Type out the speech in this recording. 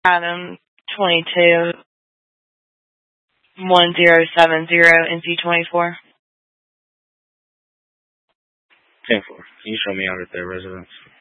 Adam 22 1070 NC24. 10-4. Can you show me out at their residence?